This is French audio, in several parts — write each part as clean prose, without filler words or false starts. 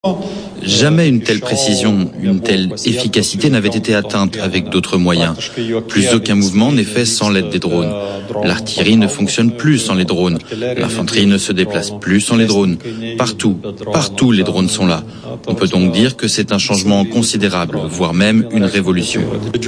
Jamais une telle précision, une telle efficacité n'avait été atteinte avec d'autres moyens. Plus aucun mouvement n'est fait sans l'aide des drones. L'artillerie ne fonctionne plus sans les drones. L'infanterie ne se déplace plus sans les drones. Partout les drones sont là. On peut donc dire que c'est un changement considérable, voire même une révolution.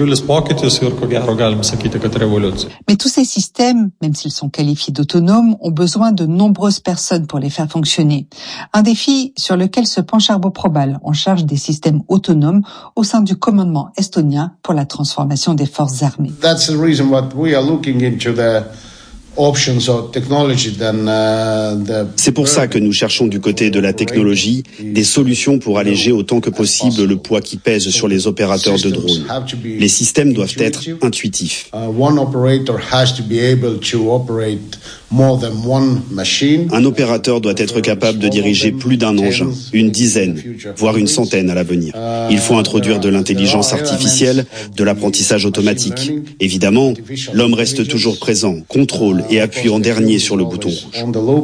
Mais tous ces systèmes, même s'ils sont qualifiés d'autonomes, ont besoin de nombreuses personnes pour les faire fonctionner. Un défi sur lequel se penche Arbo Probal, en charge des systèmes autonomes au sein du commandement estonien pour la transformation des forces armées. That's the reason what we are looking into the options of technology than C'est pour ça que nous cherchons du côté de la technologie des solutions pour alléger autant que possible le poids qui pèse sur les opérateurs de drones. Les systèmes doivent être intuitifs. One operator has to be able to operate more than one machine. Un opérateur doit être capable de diriger plus d'un engin, une dizaine, voire une centaine à l'avenir. Il faut introduire de l'intelligence artificielle, de l'apprentissage automatique. Évidemment, l'homme reste toujours présent, contrôle et appuie en dernier sur le bouton rouge.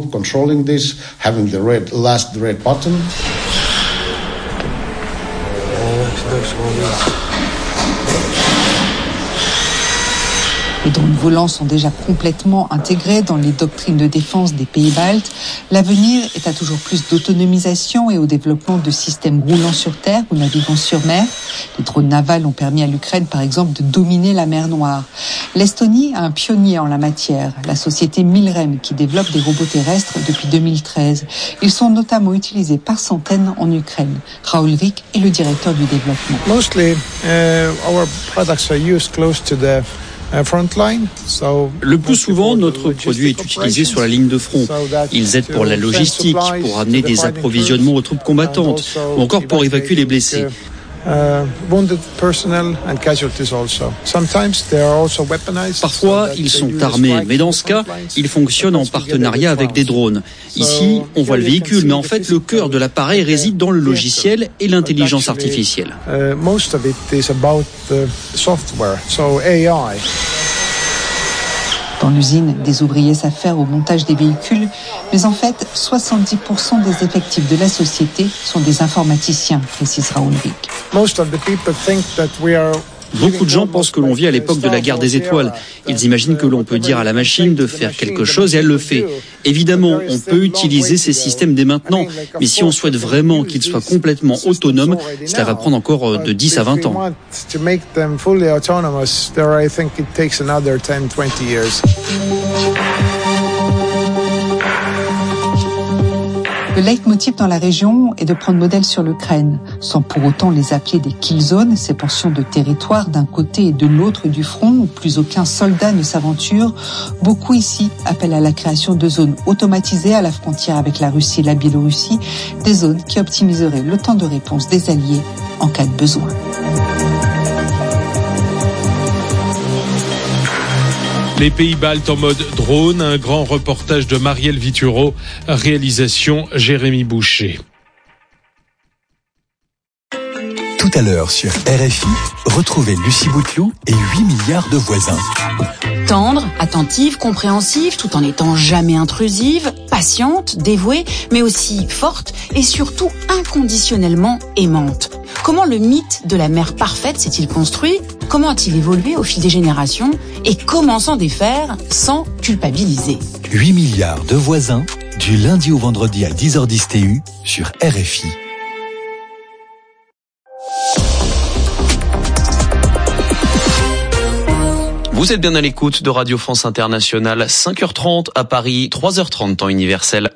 Les drones volants sont déjà complètement intégrés dans les doctrines de défense des pays baltes. L'avenir est à toujours plus d'autonomisation et au développement de systèmes roulant sur terre ou naviguant sur mer. Les drones navals ont permis à l'Ukraine, par exemple, de dominer la mer Noire. L'Estonie a un pionnier en la matière, la société Milrem, qui développe des robots terrestres depuis 2013. Ils sont notamment utilisés par centaines en Ukraine. Raoul Rik est le directeur du développement. Mostly, our products are used close to the Le plus souvent, notre produit est utilisé sur la ligne de front. Ils aident pour la logistique, pour amener des approvisionnements aux troupes combattantes, ou encore pour évacuer les blessés. Parfois, ils sont armés, mais dans ce cas, ils fonctionnent en partenariat avec des drones. Ici, on voit le véhicule, mais en fait, le cœur de l'appareil réside dans le logiciel et l'intelligence artificielle. Dans l'usine, des ouvriers s'affairent au montage des véhicules, mais en fait, 70% des effectifs de la société sont des informaticiens, précise Raoul Rik. Beaucoup de gens pensent que l'on vit à l'époque de la guerre des étoiles. Ils imaginent que l'on peut dire à la machine de faire quelque chose et elle le fait. Évidemment, on peut utiliser ces systèmes dès maintenant, mais si on souhaite vraiment qu'ils soient complètement autonomes, cela va prendre encore de 10 à 20 ans. Le leitmotiv dans la région est de prendre modèle sur l'Ukraine, sans pour autant les appeler des kill zones, ces portions de territoire d'un côté et de l'autre du front où plus aucun soldat ne s'aventure. Beaucoup ici appellent à la création de zones automatisées à la frontière avec la Russie et la Biélorussie, des zones qui optimiseraient le temps de réponse des alliés en cas de besoin. Les pays baltes en mode drone, un grand reportage de Marielle Vituro, réalisation Jérémy Boucher. Tout à l'heure sur RFI, retrouvez Lucie Bouteloup et 8 milliards de voisins. Tendre, attentive, compréhensive, tout en n'étant jamais intrusive, patiente, dévouée, mais aussi forte et surtout inconditionnellement aimante. Comment le mythe de la mère parfaite s'est-il construit ? Comment a-t-il évolué au fil des générations ? Et comment s'en défaire sans culpabiliser ? 8 milliards de voisins, du lundi au vendredi à 10h10 TU sur RFI. Vous êtes bien à l'écoute de Radio France Internationale, 5h30 à Paris, 3h30 temps universel.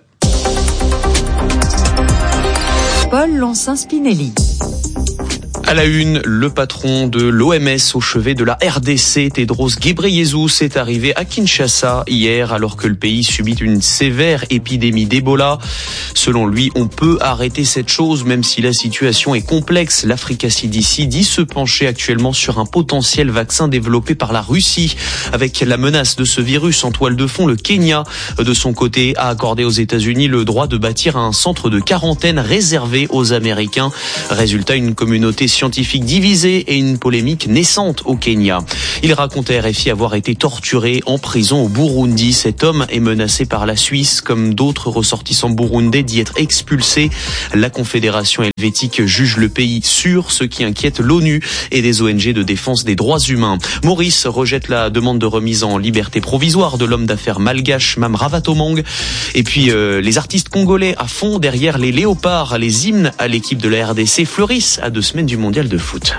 Paul Lancin-Spinelli. À la une, le patron de l'OMS au chevet de la RDC, Tedros Ghebreyesus, est arrivé à Kinshasa hier alors que le pays subit une sévère épidémie d'Ebola. Selon lui, on peut arrêter cette chose même si la situation est complexe. L'Africa CDC dit se pencher actuellement sur un potentiel vaccin développé par la Russie. Avec la menace de ce virus en toile de fond, le Kenya, de son côté, a accordé aux États-Unis le droit de bâtir un centre de quarantaine réservé aux Américains. Résultat, une communauté scientifique scientifique divisée et une polémique naissante au Kenya. Il racontait à RFI avoir été torturé en prison au Burundi. Cet homme est menacé par la Suisse, comme d'autres ressortissants burundais, d'y être expulsés. La Confédération helvétique juge le pays sûr, ce qui inquiète l'ONU et des ONG de défense des droits humains. Maurice rejette la demande de remise en liberté provisoire de l'homme d'affaires malgache Mam Ravatomang. Et puis les artistes congolais à fond derrière les léopards. Les hymnes à l'équipe de la RDC fleurissent à 2 semaines du mondial de foot.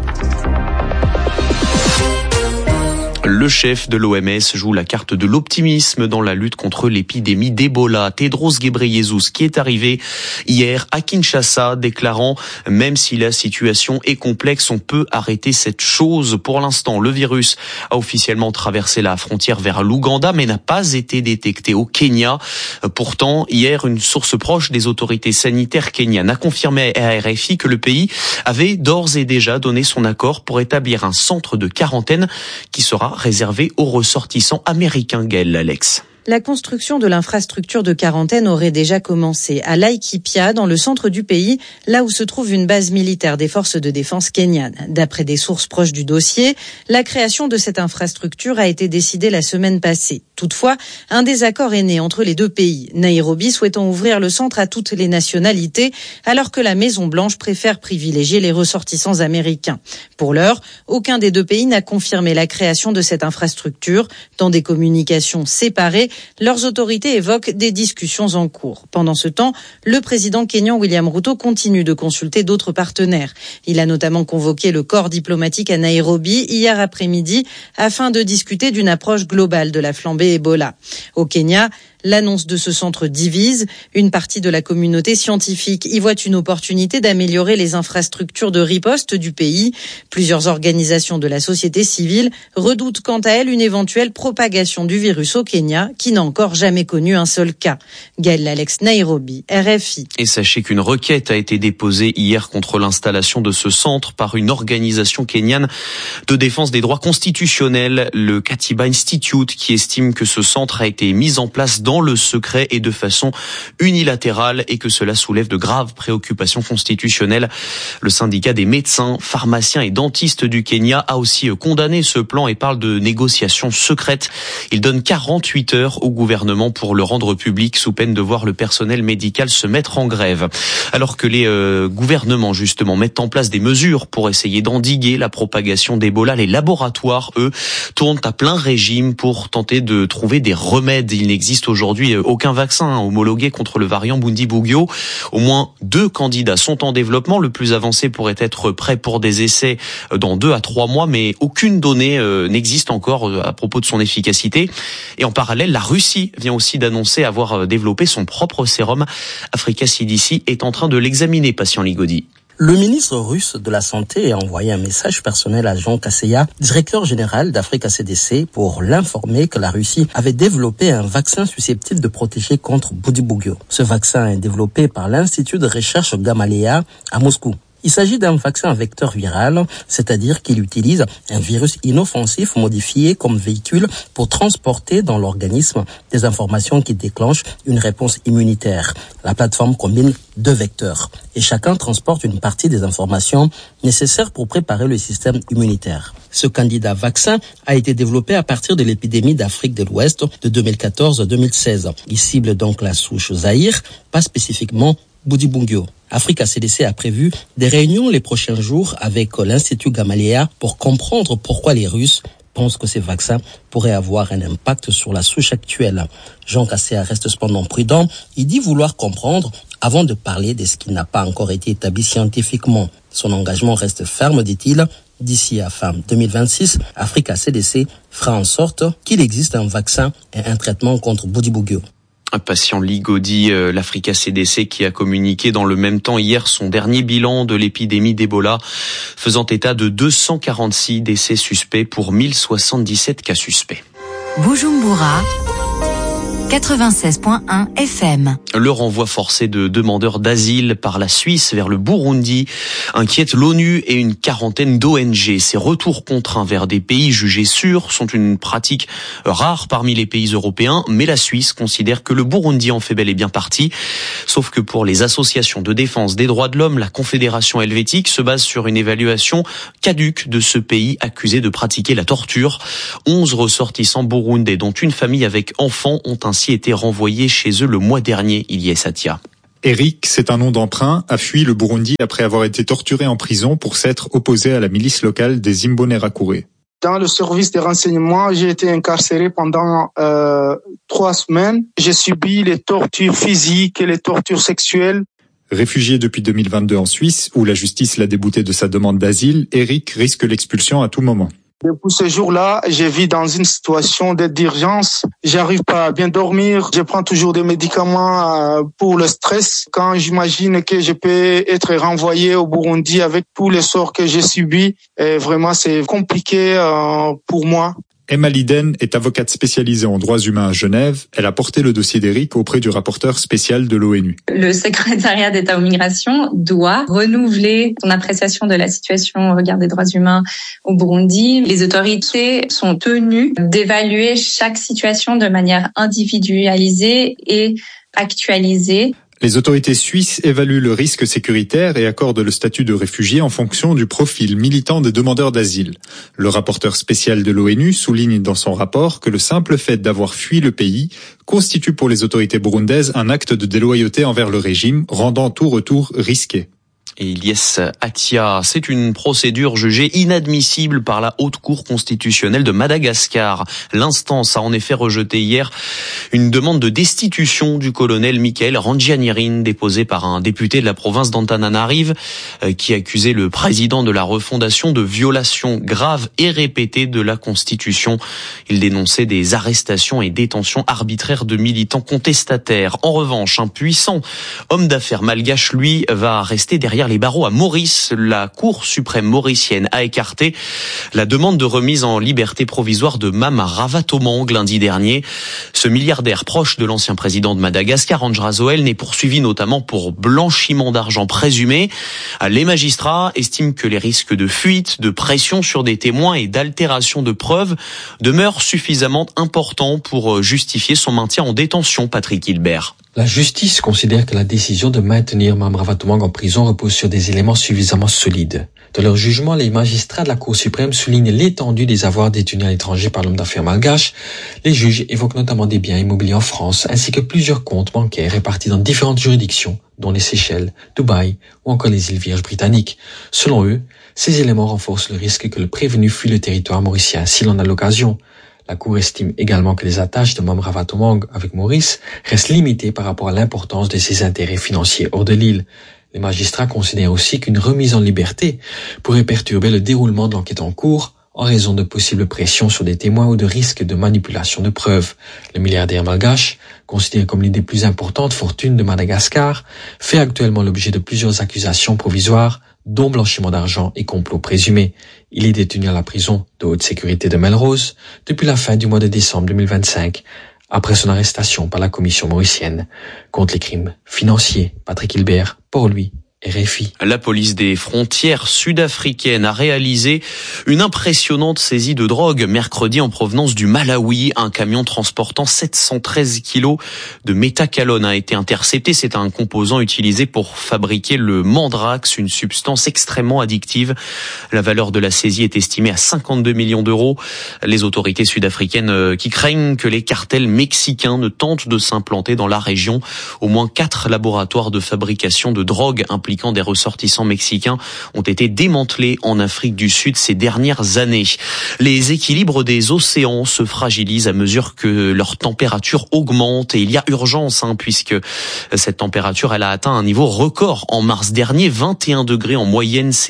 Le chef de l'OMS joue la carte de l'optimisme dans la lutte contre l'épidémie d'Ebola. Tedros Ghebreyesus, qui est arrivé hier à Kinshasa, déclarant « Même si la situation est complexe, on peut arrêter cette chose. Pour l'instant, le virus a officiellement traversé la frontière vers l'Ouganda, mais n'a pas été détecté au Kenya. Pourtant, hier, une source proche des autorités sanitaires kenyanes a confirmé à RFI que le pays avait d'ores et déjà donné son accord pour établir un centre de quarantaine qui sera réservé aux ressortissants américains. Gaël Alex. La construction de l'infrastructure de quarantaine aurait déjà commencé à Laikipia, dans le centre du pays, là où se trouve une base militaire des forces de défense kenyanes. D'après des sources proches du dossier, la création de cette infrastructure a été décidée la semaine passée. Toutefois, un désaccord est né entre les deux pays, Nairobi souhaitant ouvrir le centre à toutes les nationalités, alors que la Maison-Blanche préfère privilégier les ressortissants américains. Pour l'heure, aucun des deux pays n'a confirmé la création de cette infrastructure. Dans des communications séparées, leurs autorités évoquent des discussions en cours. Pendant ce temps, le président kényan William Ruto continue de consulter d'autres partenaires. Il a notamment convoqué le corps diplomatique à Nairobi hier après-midi afin de discuter d'une approche globale de la flambée Ebola. Au Kenya, l'annonce de ce centre divise. Une partie de la communauté scientifique y voit une opportunité d'améliorer les infrastructures de riposte du pays. Plusieurs organisations de la société civile redoutent quant à elles une éventuelle propagation du virus au Kenya, qui n'a encore jamais connu un seul cas. Gaël Alex, Nairobi, RFI. Et sachez qu'une requête a été déposée hier contre l'installation de ce centre par une organisation kenyane de défense des droits constitutionnels, le Katiba Institute, qui estime que ce centre a été mis en place dans le secret et de façon unilatérale et que cela soulève de graves préoccupations constitutionnelles. Le syndicat des médecins, pharmaciens et dentistes du Kenya a aussi condamné ce plan et parle de négociations secrètes. Il donne 48 heures au gouvernement pour le rendre public sous peine de voir le personnel médical se mettre en grève. Alors que les gouvernements justement mettent en place des mesures pour essayer d'endiguer la propagation d'Ebola, les laboratoires, eux, tournent à plein régime pour tenter de trouver des remèdes. Il n'existe aujourd'hui aucun vaccin homologué contre le variant Bundibugyo. Au moins 2 candidats sont en développement. Le plus avancé pourrait être prêt pour des essais dans 2 à 3 mois, mais aucune donnée n'existe encore à propos de son efficacité. Et en parallèle, la Russie vient aussi d'annoncer avoir développé son propre sérum. Africa CDC est en train de l'examiner, patient Ligodi. Le ministre russe de la Santé a envoyé un message personnel à Jean Kaseya, directeur général d'Africa CDC, pour l'informer que la Russie avait développé un vaccin susceptible de protéger contre Bundibugyo. Ce vaccin est développé par l'Institut de recherche Gamaleya à Moscou. Il s'agit d'un vaccin vecteur viral, c'est-à-dire qu'il utilise un virus inoffensif modifié comme véhicule pour transporter dans l'organisme des informations qui déclenchent une réponse immunitaire. La plateforme combine 2 vecteurs et chacun transporte une partie des informations nécessaires pour préparer le système immunitaire. Ce candidat vaccin a été développé à partir de l'épidémie d'Afrique de l'Ouest de 2014-2016. Il cible donc la souche Zaïre, pas spécifiquement Bundibugyo. Africa CDC a prévu des réunions les prochains jours avec l'Institut Gamaleya pour comprendre pourquoi les Russes pensent que ces vaccins pourraient avoir un impact sur la souche actuelle. Jean Kaseya reste cependant prudent. Il dit vouloir comprendre avant de parler de ce qui n'a pas encore été établi scientifiquement. Son engagement reste ferme, dit-il. D'ici à fin 2026, Africa CDC fera en sorte qu'il existe un vaccin et un traitement contre Bundibugyo. Un patient Ligodi, l'Africa CDC, qui a communiqué dans le même temps hier son dernier bilan de l'épidémie d'Ebola, faisant état de 246 décès suspects pour 1077 cas suspects. Bujumbura, 96.1 FM. Le renvoi forcé de demandeurs d'asile par la Suisse vers le Burundi inquiète l'ONU et une quarantaine d'ONG. Ces retours contraints vers des pays jugés sûrs sont une pratique rare parmi les pays européens, mais la Suisse considère que le Burundi en fait bel et bien partie. Sauf que pour les associations de défense des droits de l'homme, la Confédération helvétique se base sur une évaluation caduque de ce pays accusé de pratiquer la torture. 11 ressortissants burundais, dont une famille avec enfants, ont ainsi été renvoyés chez eux le mois dernier, Ilyes Atia. Eric, c'est un nom d'emprunt, a fui le Burundi après avoir été torturé en prison pour s'être opposé à la milice locale des Imbonerakure. Dans le service des renseignements, j'ai été incarcéré pendant 3 semaines. J'ai subi les tortures physiques et les tortures sexuelles. Réfugié depuis 2022 en Suisse, où la justice l'a débouté de sa demande d'asile, Eric risque l'expulsion à tout moment. Depuis ce jour-là, je vis dans une situation d'aide d'urgence. J'arrive pas à bien dormir. Je prends toujours des médicaments pour le stress. Quand j'imagine que je peux être renvoyé au Burundi avec tous les sorts que j'ai subis, vraiment c'est compliqué pour moi. Emma Liden est avocate spécialisée en droits humains à Genève. Elle a porté le dossier d'Eric auprès du rapporteur spécial de l'ONU. Le secrétariat d'État aux migrations doit renouveler son appréciation de la situation au regard des droits humains au Burundi. Les autorités sont tenues d'évaluer chaque situation de manière individualisée et actualisée. Les autorités suisses évaluent le risque sécuritaire et accordent le statut de réfugié en fonction du profil militant des demandeurs d'asile. Le rapporteur spécial de l'ONU souligne dans son rapport que le simple fait d'avoir fui le pays constitue pour les autorités burundaises un acte de déloyauté envers le régime, rendant tout retour risqué. Et Ilyes Atia, c'est une procédure jugée inadmissible par la Haute Cour constitutionnelle de Madagascar. L'instance a en effet rejeté hier une demande de destitution du colonel Michael Randjianirin déposée par un député de la province d'Antananarive qui accusait le président de la refondation de violations graves et répétées de la Constitution. Il dénonçait des arrestations et détentions arbitraires de militants contestataires. En revanche, un puissant homme d'affaires malgache, lui, va rester derrière les barreaux à Maurice. La Cour suprême mauricienne a écarté la demande de remise en liberté provisoire de Mame Ravatomangue lundi dernier. Ce milliardaire proche de l'ancien président de Madagascar, Andry Rajoelina, est poursuivi notamment pour blanchiment d'argent présumé. Les magistrats estiment que les risques de fuite, de pression sur des témoins et d'altération de preuves demeurent suffisamment importants pour justifier son maintien en détention. Patrick Hilbert. La justice considère que la décision de maintenir Mame Ravatomangue en prison repose sur des éléments suffisamment solides. Dans leur jugement, les magistrats de la Cour suprême soulignent l'étendue des avoirs détenus à l'étranger par l'homme d'affaires malgache. Les juges évoquent notamment des biens immobiliers en France, ainsi que plusieurs comptes bancaires répartis dans différentes juridictions, dont les Seychelles, Dubaï ou encore les îles Vierges britanniques. Selon eux, ces éléments renforcent le risque que le prévenu fuit le territoire mauricien s'il en a l'occasion. La Cour estime également que les attaches de Mame Ravatomangue avec Maurice restent limitées par rapport à l'importance de ses intérêts financiers hors de l'île. Les magistrats considèrent aussi qu'une remise en liberté pourrait perturber le déroulement de l'enquête en cours en raison de possibles pressions sur des témoins ou de risques de manipulation de preuves. Le milliardaire malgache, considéré comme l'une des plus importantes fortunes de Madagascar, fait actuellement l'objet de plusieurs accusations provisoires, dont blanchiment d'argent et complot présumé. Il est détenu à la prison de haute sécurité de Melrose depuis la fin du mois de décembre 2025, après son arrestation par la commission mauricienne contre les crimes financiers. Patrick Hilbert, pour lui, RFI. La police des frontières sud-africaines a réalisé une impressionnante saisie de drogue mercredi en provenance du Malawi. Un camion transportant 713 kilos de méthacalone a été intercepté. C'est un composant utilisé pour fabriquer le mandrax, une substance extrêmement addictive. La valeur de la saisie est estimée à 52 millions d'euros. Les autorités sud-africaines qui craignent que les cartels mexicains ne tentent de s'implanter dans la région. Au moins 4 laboratoires de fabrication de drogue impliquant des ressortissants mexicains ont été démantelés en Afrique du Sud ces dernières années. Les équilibres des océans se fragilisent à mesure que leur température augmente et il y a urgence puisque cette température elle a atteint un niveau record en mars dernier, 21 degrés en moyenne, c'est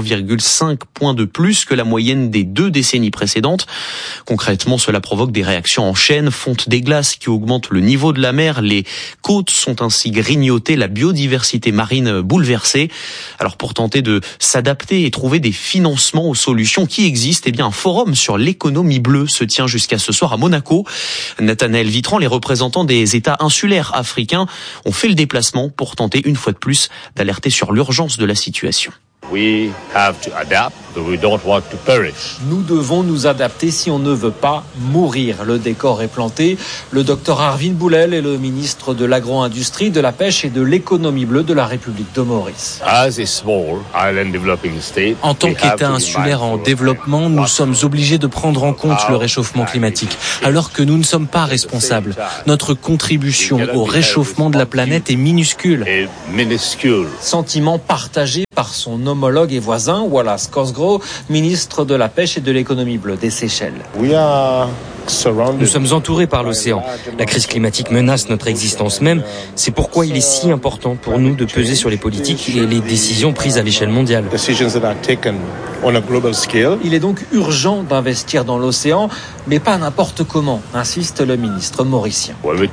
0,5 points de plus que la moyenne des 2 décennies précédentes. Concrètement, cela provoque des réactions en chaîne, fonte des glaces qui augmentent le niveau de la mer, les côtes sont ainsi grignotées, la biodiversité marine bouleversée. traversée. Alors pour tenter de s'adapter et trouver des financements aux solutions qui existent, un forum sur l'économie bleue se tient jusqu'à ce soir à Monaco. Nathanaël Vitran, les représentants des États insulaires africains ont fait le déplacement pour tenter une fois de plus d'alerter sur l'urgence de la situation. We have to adapt, but we don't want to perish. Nous devons nous adapter si on ne veut pas mourir. Le décor est planté. Le docteur Arvin Boulel est le ministre de l'agro-industrie, de la pêche et de l'économie bleue de la République de Maurice. As a small island developing state, en tant qu'État insulaire en développement, nous sommes obligés de prendre en compte le réchauffement climatique, alors que nous ne sommes pas responsables. Notre contribution au réchauffement de la planète est minuscule. Sentiment partagé par son homologue et voisin, Wallace Cosgrove, ministre de la Pêche et de l'économie bleue des Seychelles. Nous sommes entourés par l'océan. La crise climatique menace notre existence même. C'est pourquoi il est si important pour nous de peser sur les politiques et les décisions prises à l'échelle mondiale. Il est donc urgent d'investir dans l'océan, mais pas n'importe comment, insiste le ministre mauricien.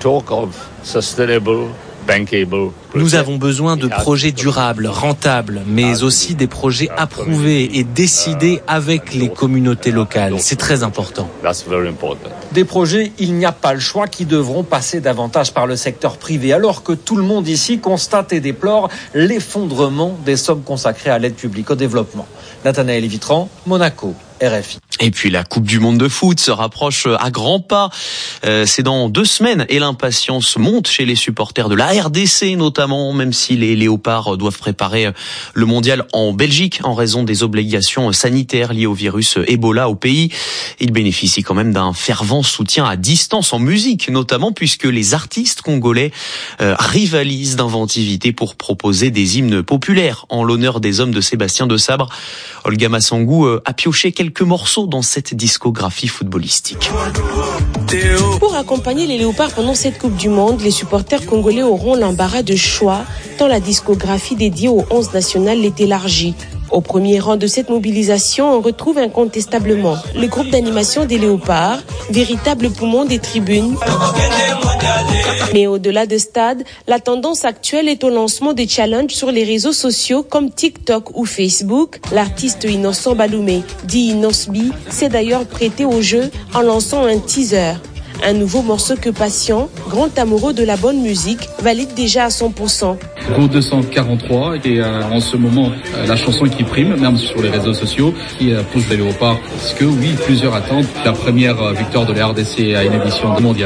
Nous avons besoin de projets durables, rentables, mais aussi des projets approuvés et décidés avec les communautés locales. C'est très important. Des projets, il n'y a pas le choix, qui devront passer davantage par le secteur privé, alors que tout le monde ici constate et déplore l'effondrement des sommes consacrées à l'aide publique au développement. Nathanaël Vitran, Monaco. RFI. Et puis la Coupe du Monde de foot se rapproche à grands pas. C'est dans 2 semaines et l'impatience monte chez les supporters de la RDC notamment, même si les Léopards doivent préparer le mondial en Belgique en raison des obligations sanitaires liées au virus Ebola au pays. Ils bénéficient quand même d'un fervent soutien à distance en musique notamment, puisque les artistes congolais rivalisent d'inventivité pour proposer des hymnes populaires en l'honneur des hommes de Sébastien de Sabre. Olga Massangou a pioché quelques morceaux dans cette discographie footballistique. Pour accompagner les Léopards pendant cette Coupe du Monde, les supporters congolais auront l'embarras de choix tant la discographie dédiée aux 11 nationales est élargie. Au premier rang de cette mobilisation, on retrouve incontestablement le groupe d'animation des Léopards, véritable poumon des tribunes. Mais au-delà de stade, la tendance actuelle est au lancement de challenges sur les réseaux sociaux comme TikTok ou Facebook. L'artiste Innocent Baloumé, dit Inosbi, s'est d'ailleurs prêté au jeu en lançant un teaser. Un nouveau morceau que Patient, grand amoureux de la bonne musique, valide déjà à 100%. Go 243 et en ce moment la chanson qui prime, même sur les réseaux sociaux, qui pousse les Léopards. Parce que oui, plusieurs attendent la première victoire de la RDC à une édition mondiale.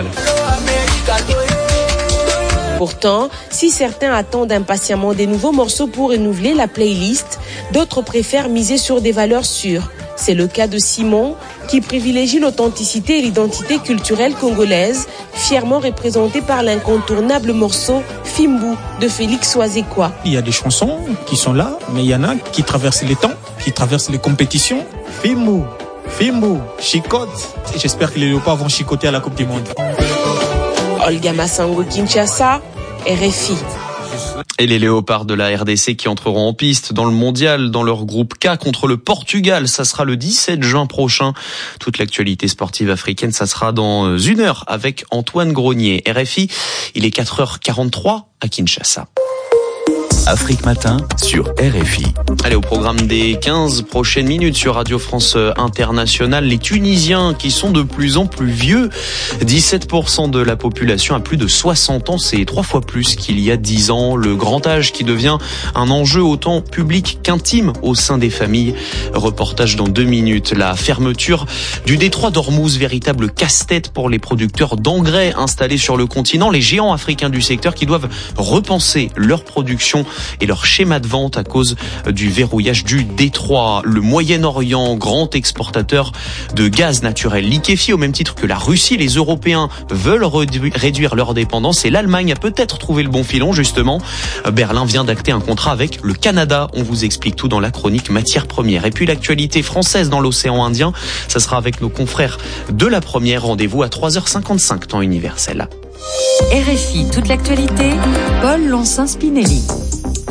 Pourtant, si certains attendent impatiemment des nouveaux morceaux pour renouveler la playlist, d'autres préfèrent miser sur des valeurs sûres. C'est le cas de Simon, qui privilégie l'authenticité et l'identité culturelle congolaise, fièrement représentée par l'incontournable morceau Fimbu de Félix Oazekwa. Il y a des chansons qui sont là, mais il y en a qui traversent les temps, qui traversent les compétitions. Fimbu, chicote. Et j'espère que les Léopards vont chicoter à la Coupe du Monde. Olga Massangou, Kinshasa, RFI. Et les Léopards de la RDC qui entreront en piste dans le mondial dans leur groupe K contre le Portugal. Ça sera le 17 juin prochain. Toute l'actualité sportive africaine, ça sera dans 1 heure avec Antoine Grenier. RFI, il est 4h43 à Kinshasa. Afrique Matin sur RFI. Allez, au programme des 15 prochaines minutes sur Radio France Internationale, les Tunisiens qui sont de plus en plus vieux. 17% de la population a plus de 60 ans, c'est 3 fois plus qu'il y a 10 ans. Le grand âge qui devient un enjeu autant public qu'intime au sein des familles. Reportage dans 2 minutes. La fermeture du détroit d'Ormuz, véritable casse-tête pour les producteurs d'engrais installés sur le continent. Les géants africains du secteur qui doivent repenser leur production et leur schéma de vente à cause du verrouillage du détroit. Le Moyen-Orient, grand exportateur de gaz naturel liquéfié, au même titre que la Russie. Les Européens veulent réduire leur dépendance et l'Allemagne a peut-être trouvé le bon filon, justement. Berlin vient d'acter un contrat avec le Canada. On vous explique tout dans la chronique matières premières. Et puis l'actualité française dans l'océan Indien, ça sera avec nos confrères de la première. Rendez-vous à 3h55 temps universel. RFI, toute l'actualité, Paul Lancin-Spinelli.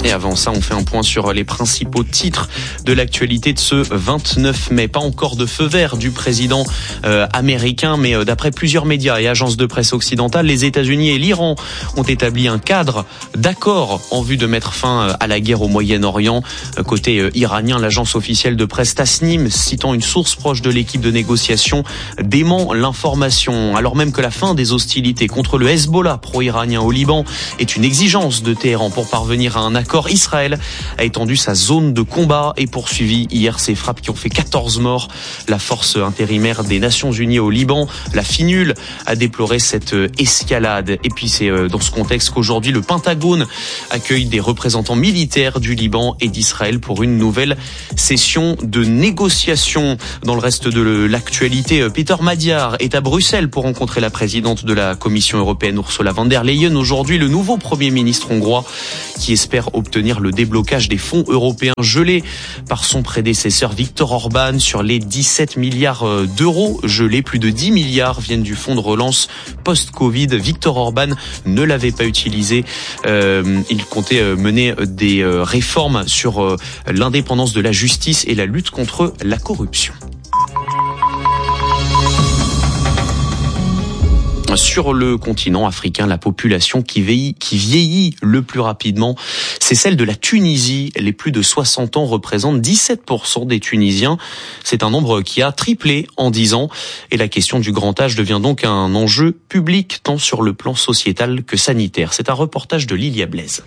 Et avant ça, on fait un point sur les principaux titres de l'actualité de ce 29 mai. Pas encore de feu vert du président américain, mais d'après plusieurs médias et agences de presse occidentales, les États-Unis et l'Iran ont établi un cadre d'accord en vue de mettre fin à la guerre au Moyen-Orient. Côté iranien, l'agence officielle de presse Tasnim, citant une source proche de l'équipe de négociation, dément l'information, alors même que la fin des hostilités contre le Hezbollah pro-iranien au Liban est une exigence de Téhéran pour parvenir à un accord. Israël a étendu sa zone de combat et poursuivi hier ces frappes qui ont fait 14 morts. La force intérimaire des Nations Unies au Liban, la FINUL, a déploré cette escalade. Et puis c'est dans ce contexte qu'aujourd'hui le Pentagone accueille des représentants militaires du Liban et d'Israël pour une nouvelle session de négociation. Dans le reste de l'actualité, Peter Madiar est à Bruxelles pour rencontrer la présidente de la Commission européenne Ursula von der Leyen. Aujourd'hui, le nouveau Premier ministre hongrois qui espère obtenir le déblocage des fonds européens gelés par son prédécesseur Viktor Orban sur les 17 milliards d'euros gelés. Plus de 10 milliards viennent du fonds de relance post-Covid. Viktor Orban ne l'avait pas utilisé. Il comptait mener des réformes sur l'indépendance de la justice et la lutte contre la corruption. Sur le continent africain, la population qui vieillit le plus rapidement, c'est celle de la Tunisie. Les plus de 60 ans représentent 17% des Tunisiens. C'est un nombre qui a triplé en 10 ans. Et la question du grand âge devient donc un enjeu public, tant sur le plan sociétal que sanitaire. C'est un reportage de Lilia Blaise.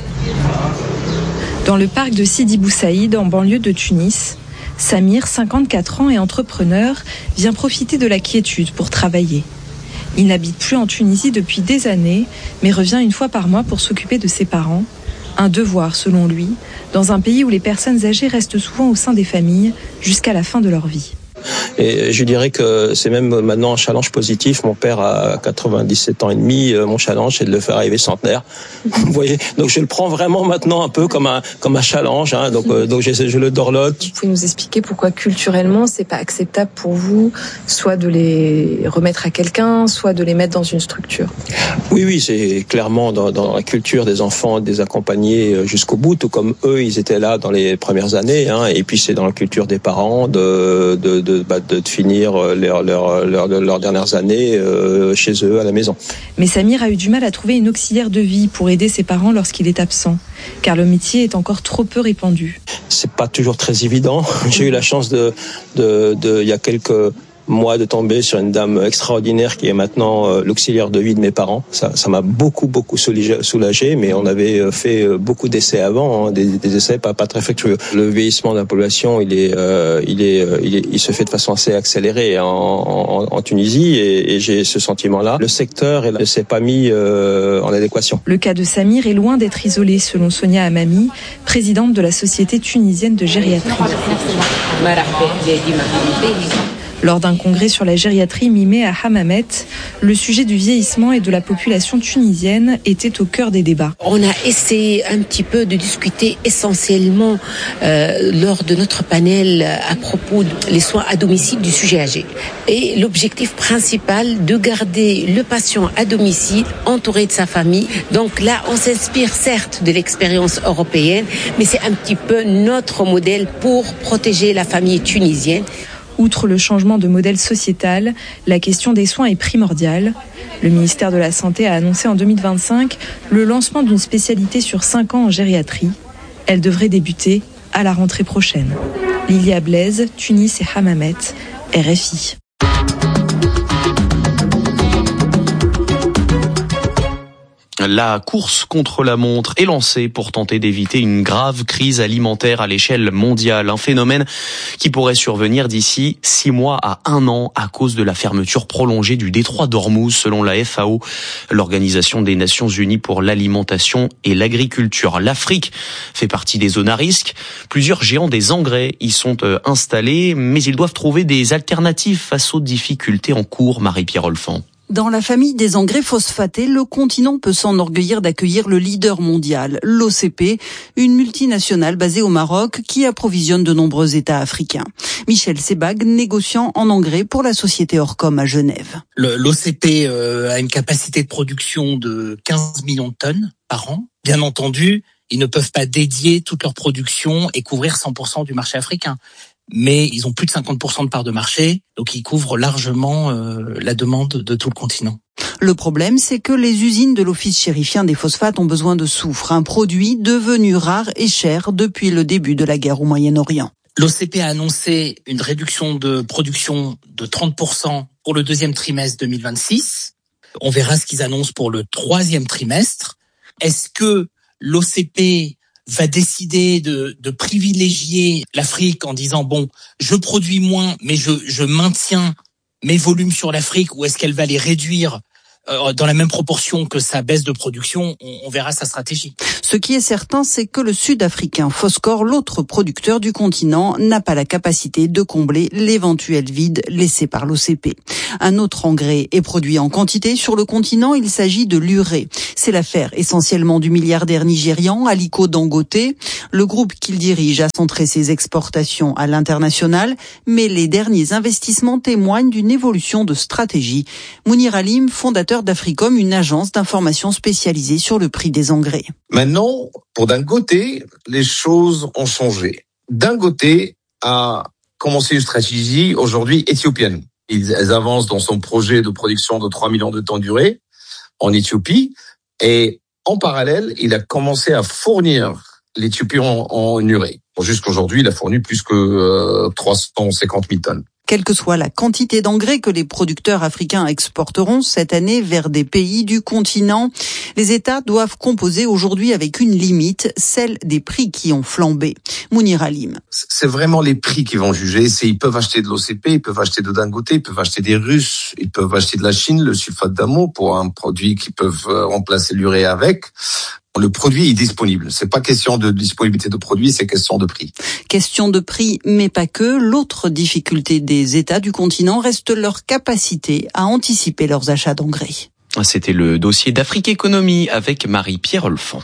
Dans le parc de Sidi Bou Saïd, en banlieue de Tunis, Samir, 54 ans et entrepreneur, vient profiter de la quiétude pour travailler. Il n'habite plus en Tunisie depuis des années, mais revient une fois par mois pour s'occuper de ses parents. Un devoir, selon lui, dans un pays où les personnes âgées restent souvent au sein des familles jusqu'à la fin de leur vie. Et je dirais que c'est même maintenant un challenge positif. Mon père a 97 ans et demi. Mon challenge, c'est de le faire arriver centenaire. Vous voyez. Donc je le prends vraiment maintenant un peu comme un challenge. Hein. Donc je le dorlote. Vous pouvez nous expliquer pourquoi culturellement c'est pas acceptable pour vous, soit de les remettre à quelqu'un, soit de les mettre dans une structure? Oui, c'est clairement dans la culture des enfants de les accompagner jusqu'au bout, tout comme eux, ils étaient là dans les premières années. Hein. Et puis c'est dans la culture des parents de finir leurs dernières années chez eux à la maison. Mais Samir a eu du mal à trouver une auxiliaire de vie pour aider ses parents lorsqu'il est absent, car le métier est encore trop peu répandu. C'est pas toujours très évident. J'ai eu la chance il y a quelques mois de tomber sur une dame extraordinaire qui est maintenant l'auxiliaire de vie de mes parents. Ça m'a beaucoup soulagé, mais on avait fait beaucoup d'essais avant, hein, des essais pas très fructueux. Le vieillissement de la population, il se fait de façon assez accélérée en Tunisie et j'ai ce sentiment-là. Le secteur ne s'est pas mis en adéquation. Le cas de Samir est loin d'être isolé, selon Sonia Hamami, présidente de la Société tunisienne de gériatrie. Lors d'un congrès sur la gériatrie mi-mai à Hammamet, le sujet du vieillissement et de la population tunisienne était au cœur des débats. On a essayé un petit peu de discuter essentiellement lors de notre panel à propos des soins à domicile du sujet âgé. Et l'objectif principal de garder le patient à domicile entouré de sa famille. Donc là, on s'inspire certes de l'expérience européenne, mais c'est un petit peu notre modèle pour protéger la famille tunisienne. Outre le changement de modèle sociétal, la question des soins est primordiale. Le ministère de la Santé a annoncé en 2025 le lancement d'une spécialité sur 5 ans en gériatrie. Elle devrait débuter à la rentrée prochaine. Lilia Blaise, Tunis et Hammamet, RFI. La course contre la montre est lancée pour tenter d'éviter une grave crise alimentaire à l'échelle mondiale. Un phénomène qui pourrait survenir d'ici 6 mois à 1 an à cause de la fermeture prolongée du détroit d'Ormuz, selon la FAO, l'Organisation des Nations Unies pour l'alimentation et l'agriculture. L'Afrique fait partie des zones à risque. Plusieurs géants des engrais y sont installés, mais ils doivent trouver des alternatives face aux difficultés en cours. Marie-Pierre Olfan. Dans la famille des engrais phosphatés, le continent peut s'enorgueillir d'accueillir le leader mondial, l'OCP, une multinationale basée au Maroc qui approvisionne de nombreux États africains. Michel Sebag, négociant en engrais pour la société Orcom à Genève. L'OCP a une capacité de production de 15 millions de tonnes par an. Bien entendu, Ils ne peuvent pas dédier toute leur production et couvrir 100% du marché africain. Mais ils ont plus de 50% de part de marché, donc ils couvrent largement la demande de tout le continent. Le problème, c'est que les usines de l'Office chérifien des phosphates ont besoin de soufre, un produit devenu rare et cher depuis le début de la guerre au Moyen-Orient. L'OCP a annoncé une réduction de production de 30% pour le deuxième trimestre 2026. On verra ce qu'ils annoncent pour le troisième trimestre. Est-ce que l'OCP va décider de privilégier l'Afrique en disant bon, je produis moins, mais je maintiens mes volumes sur l'Afrique, ou est-ce qu'elle va les réduire dans la même proportion que sa baisse de production? On verra sa stratégie. Ce qui est certain, c'est que le Sud-Africain Phoscore, l'autre producteur du continent, n'a pas la capacité de combler l'éventuel vide laissé par l'OCP. Un autre engrais est produit en quantité sur le continent, il s'agit de l'urée. C'est l'affaire essentiellement du milliardaire nigérian Aliko Dangote. Le groupe qu'il dirige a centré ses exportations à l'international, mais les derniers investissements témoignent d'une évolution de stratégie. Mounir Halim, fondateur d'Africom, une agence d'information spécialisée sur le prix des engrais. Maintenant, pour Dangote, les choses ont changé. Dangote a commencé une stratégie aujourd'hui éthiopienne. Elles avancent dans son projet de production de 3 millions de tonnes d'urée en Éthiopie. Et en parallèle, il a commencé à fournir l'Éthiopie en urée. Jusqu'aujourd'hui, il a fourni plus que 350 000 tonnes. Quelle que soit la quantité d'engrais que les producteurs africains exporteront cette année vers des pays du continent, les États doivent composer aujourd'hui avec une limite, celle des prix qui ont flambé. Mounir Halim. C'est vraiment les prix qui vont juger. Ils peuvent acheter de l'OCP, ils peuvent acheter de Dangote, ils peuvent acheter des Russes, ils peuvent acheter de la Chine, le sulfate d'amont pour un produit qu'ils peuvent remplacer l'urée avec. Le produit est disponible. C'est pas question de disponibilité de produit, c'est question de prix. Question de prix, mais pas que. L'autre difficulté des États du continent reste leur capacité à anticiper leurs achats d'engrais. C'était le dossier d'Afrique Économie avec Marie-Pierre Olfan.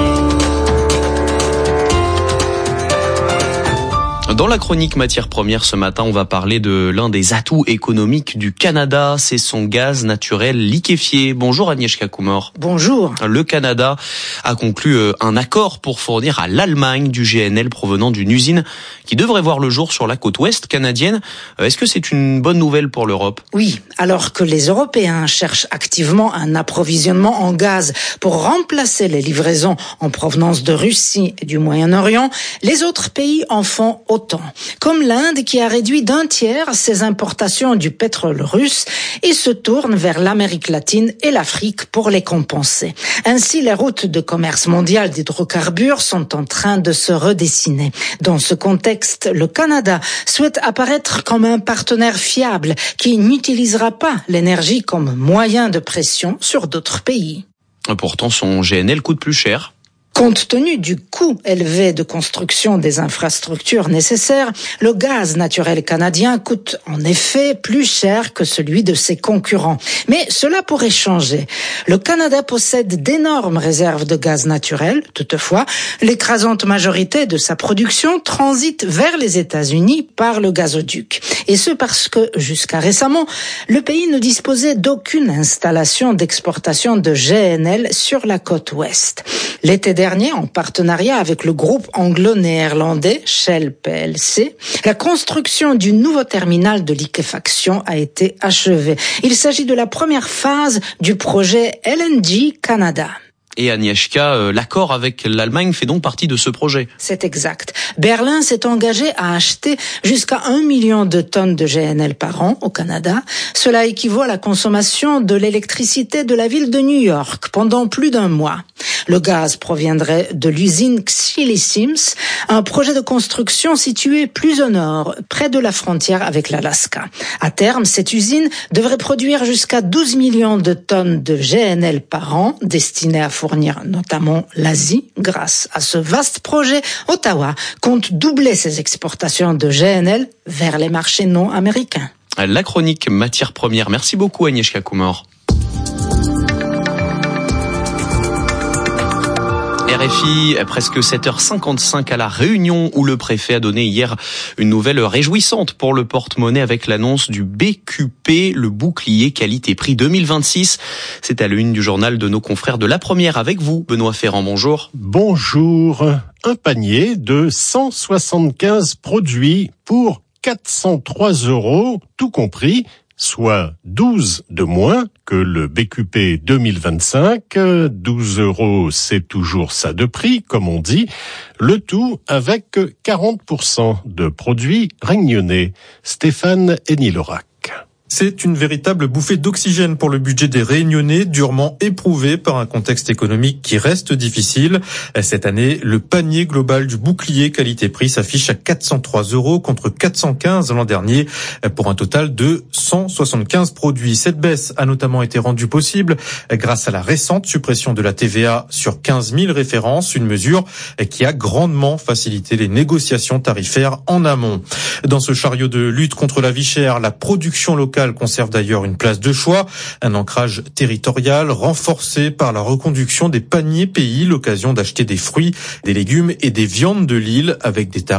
Dans la chronique matières premières ce matin, on va parler de l'un des atouts économiques du Canada, c'est son gaz naturel liquéfié. Bonjour Agnieszka Kumor. Bonjour. Le Canada a conclu un accord pour fournir à l'Allemagne du GNL provenant d'une usine qui devrait voir le jour sur la côte ouest canadienne. Est-ce que c'est une bonne nouvelle pour l'Europe? Oui, alors que les Européens cherchent activement un approvisionnement en gaz pour remplacer les livraisons en provenance de Russie et du Moyen-Orient, les autres pays en font autant. Comme l'Inde qui a réduit d'un tiers ses importations du pétrole russe et se tourne vers l'Amérique latine et l'Afrique pour les compenser. Ainsi, les routes de commerce mondial d'hydrocarbures sont en train de se redessiner. Dans ce contexte, le Canada souhaite apparaître comme un partenaire fiable qui n'utilisera pas l'énergie comme moyen de pression sur d'autres pays. Pourtant, son GNL coûte plus cher. Compte tenu du coût élevé de construction des infrastructures nécessaires, le gaz naturel canadien coûte en effet plus cher que celui de ses concurrents. Mais cela pourrait changer. Le Canada possède d'énormes réserves de gaz naturel. Toutefois, l'écrasante majorité de sa production transite vers les États-Unis par le gazoduc. Et ce parce que, jusqu'à récemment, le pays ne disposait d'aucune installation d'exportation de GNL sur la côte ouest. L'été dernier, en partenariat avec le groupe anglo-néerlandais Shell plc, la construction du nouveau terminal de liquéfaction a été achevée. Il s'agit de la première phase du projet LNG Canada. Et Agnieszka, l'accord avec l'Allemagne fait donc partie de ce projet. C'est exact. Berlin s'est engagé à acheter jusqu'à 1 million de tonnes de GNL par an au Canada. Cela équivaut à la consommation de l'électricité de la ville de New York pendant plus d'un mois. Le gaz proviendrait de l'usine Xili Sims, un projet de construction situé plus au nord, près de la frontière avec l'Alaska. À terme, cette usine devrait produire jusqu'à 12 millions de tonnes de GNL par an, destinées à fournir notamment l'Asie. Grâce à ce vaste projet, Ottawa compte doubler ses exportations de GNL vers les marchés non américains. La chronique matières premières. Merci beaucoup Agnieszka Kumor. RFI, presque 7h55 à La Réunion, où le préfet a donné hier une nouvelle réjouissante pour le porte-monnaie avec l'annonce du BQP, le bouclier qualité-prix 2026. C'est à la une du journal de nos confrères de La Première avec vous, Benoît Ferrand, bonjour. Bonjour. Un panier de 175 produits pour 403 €, tout compris, soit 12 de moins que le BQP 2025. 12 €, c'est toujours ça de prix, comme on dit. Le tout avec 40% de produits réunionnais. Stéphane Henny-Lorac. C'est une véritable bouffée d'oxygène pour le budget des Réunionnais, durement éprouvé par un contexte économique qui reste difficile. Cette année, le panier global du bouclier qualité-prix s'affiche à 403 € contre 415 l'an dernier, pour un total de 175 produits. Cette baisse a notamment été rendue possible grâce à la récente suppression de la TVA sur 15 000 références, une mesure qui a grandement facilité les négociations tarifaires en amont. Dans ce chariot de lutte contre la vie chère, la production locale conserve d'ailleurs une place de choix, un ancrage territorial renforcé par la reconduction des paniers pays, l'occasion d'acheter des fruits, des légumes et des viandes de l'île avec des tarifs